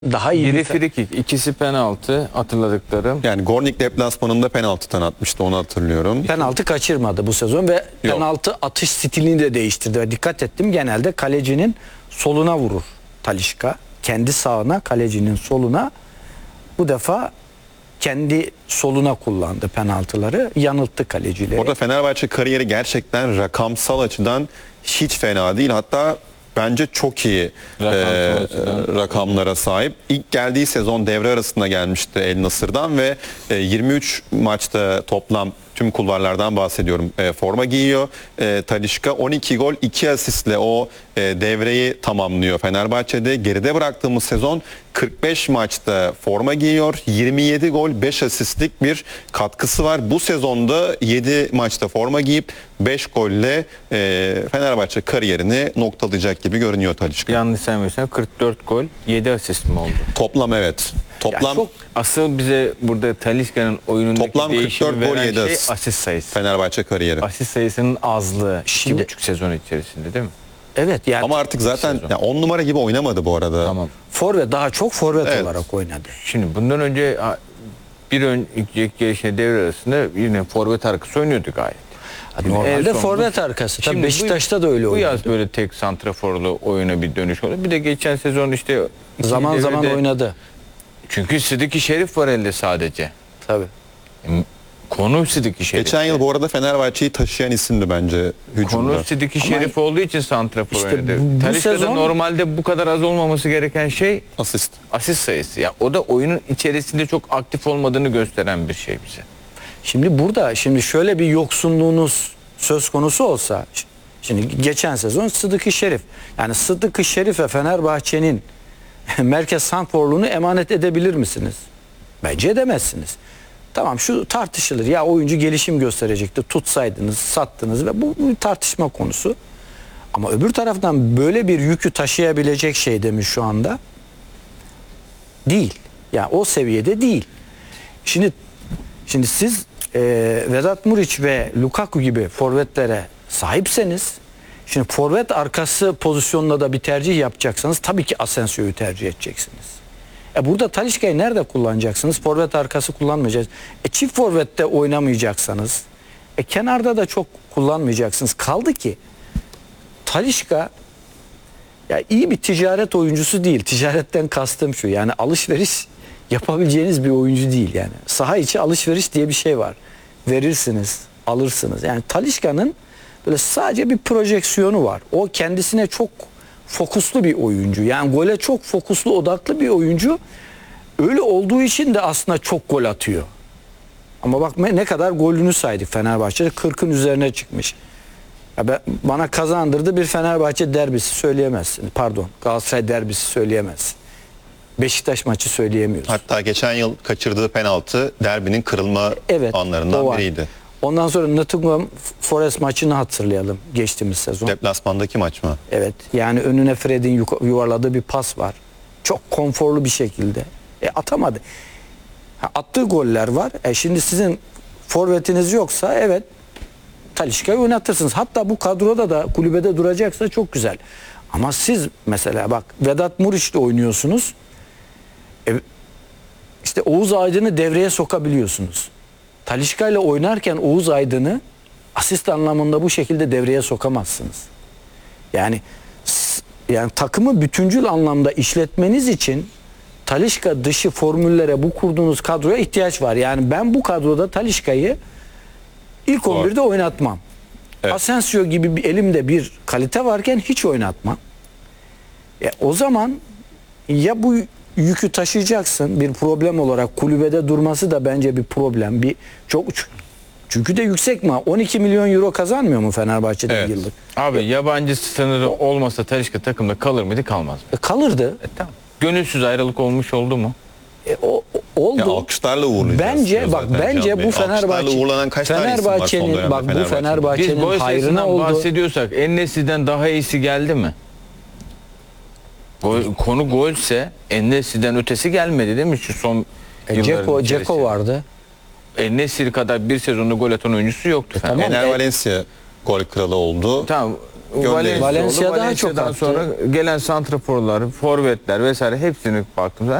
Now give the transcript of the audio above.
Daha iyi Biri frikik, ikisi penaltı hatırladıklarım. Yani Gornik deplasmanında penaltıdan atmıştı, onu hatırlıyorum. penaltı kaçırmadı bu sezon ve penaltı atış stilini de değiştirdi. Ve dikkat ettim, genelde kalecinin soluna vurur Talisca. Kendi sağına, kalecinin soluna. Bu defa kendi soluna kullandı penaltıları. Yanılttı kalecileri. Orada Fenerbahçe kariyeri gerçekten rakamsal açıdan hiç fena değil. Hatta bence çok iyi rakamlara sahip. İlk geldiği sezon devre arasında gelmişti El Nasır'dan ve 23 maçta toplam, tüm kulvarlardan bahsediyorum, forma giyiyor. Talisca 12 gol 2 asistle o devreyi tamamlıyor Fenerbahçe'de. Geride bıraktığımız sezon 45 maçta forma giyiyor. 27 gol 5 asistlik bir katkısı var. Bu sezonda 7 maçta forma giyip 5 golle Fenerbahçe kariyerini noktalayacak gibi görünüyor Talisca. Yanlış saymıyorsam 44 gol, 7 asist mi oldu? Toplam evet. Toplam çok Asıl bize burada Talisca'nın oyunundaki Toplam 44 değişimi gol, veren 7 şey asist. asist sayısı. Fenerbahçe kariyeri. Asist sayısının azlığı. Şimdi- 2,5 sezon içerisinde değil mi? Evet, yani Ama artık zaten 10 numara gibi oynamadı bu arada. Tamam. forvet, daha çok forvet Evet. olarak oynadı. Şimdi bundan önce bir önceki gelişine devre arasında yine forvet arkası oynuyordu gayet. Şimdi en Normalde son forvet arkası. Tabii Şimdi Beşiktaş'ta da öyle Bu oynadı. yaz böyle tek santraforlu oyuna bir dönüş oldu. Bir de geçen sezon işte ikinci Zaman zaman devrede- oynadı. Çünkü Sıdıki Şerif var elde sadece. Tabii. Konu Sıdıki Şerif. Geçen yıl bu arada Fenerbahçe'yi taşıyan isimdi bence hücumda. Konu Sıdıki Şerif olduğu için santrafor İşte oynadı. bu Talisca'da sezon- normalde bu kadar az olmaması gereken şey Asist. asist sayısı. Ya o da oyunun içerisinde çok aktif olmadığını gösteren bir şey bize. Şimdi burada şöyle bir yoksunluğunuz söz konusu olsa, şimdi geçen sezon Sıdıkı Şerif, yani Sıdıkı Şerif'e Fenerbahçe'nin merkez santrforluğunu emanet edebilir misiniz? Bence edemezsiniz. Tamam, şu tartışılır. Ya oyuncu gelişim gösterecekti. Tutsaydınız, sattınız ve bu bir tartışma konusu. Ama öbür taraftan böyle bir yükü taşıyabilecek şey demiş şu anda. Değil. Yani o seviyede değil. Şimdi siz Vedat Muriç ve Lukaku gibi forvetlere sahipseniz, şimdi forvet arkası pozisyonunda da bir tercih yapacaksanız tabii ki Asensio'yu tercih edeceksiniz. Burada Talisca'yı nerede kullanacaksınız? Forvet arkası kullanmayacaksınız. Çift forvette oynamayacaksanız, kenarda da çok kullanmayacaksınız. Kaldı ki Talisca ya iyi bir ticaret oyuncusu değil. Ticaretten kastım şu: yani alışveriş yapabileceğiniz bir oyuncu değil yani. Saha içi alışveriş diye bir şey var. Verirsiniz, alırsınız. Yani Talisca'nın böyle sadece bir projeksiyonu var. O kendisine çok fokuslu bir oyuncu. Yani gole çok fokuslu, odaklı bir oyuncu. Öyle olduğu için de aslında çok gol atıyor. Ama bak ne kadar golünü saydık Fenerbahçe'de, 40'ın üzerine çıkmış. Ya bana kazandırdı bir Fenerbahçe derbisi söyleyemezsin. Pardon, Galatasaray derbisi söyleyemezsin. Beşiktaş maçı söyleyemiyorsun. Hatta geçen yıl kaçırdığı penaltı derbinin kırılma Evet, o anlarından var. biriydi. Ondan sonra Nottingham Forest maçını hatırlayalım geçtiğimiz sezon. Deplasmandaki maç mı? Evet, yani önüne Fred'in yuvarladığı bir pas var. Çok konforlu bir şekilde. Atamadı. Attığı goller var. Şimdi sizin forvetiniz yoksa evet Talisca'yı oynatırsınız. Hatta bu kadroda da kulübede duracaksa çok güzel. Ama siz mesela bak Vedat Muriç'le oynuyorsunuz. İşte Oğuz Aydın'ı devreye sokabiliyorsunuz. Talisca ile oynarken Oğuz Aydın'ı asist anlamında bu şekilde devreye sokamazsınız. Yani takımı bütüncül anlamda işletmeniz için Talisca dışı formüllere, bu kurduğunuz kadroya ihtiyaç var. Yani ben bu kadroda Talisca'yı ilk 11'de oynatmam. Evet. Asensio gibi bir elimde bir kalite varken hiç oynatmam. O zaman ya bu yükü taşıyacaksın, bir problem olarak kulübede durması da bence bir problem. Çünkü de yüksek mi? 12 milyon euro kazanmıyor mu Fenerbahçe'de Evet. yıllık? Abi yabancı sınırı olmasa Talisca takımda kalır mıydı, kalmaz mı? Kalırdı. Tamam. Gönülsüz ayrılık olmuş oldu mu? Oldu. Ya alkışlarla uğurlayacağız. Bence diyor bak, zaten bence Can Bey. bu Alkışlarla uğurlanan kaç tane isim var son Fenerbahçe'nin dönemde bak bu Biz Fenerbahçe'nin gol hayrına sayısından oldu. bahsediyorsak En-Nesyri'den daha iyisi geldi mi? Konu golse En-Nesyri'den ötesi gelmedi değil mi şu son yılların içerisinde? Ceko vardı. En-Nesyri kadar bir sezonda gol atan oyuncusu yoktu. Tamam. Ener Valencia gol kralı oldu. Tamam. gönderildi. Valencia daha çok Valencia'dan attı. sonra gelen santraforlar, forvetler vesaire hepsini baktığımda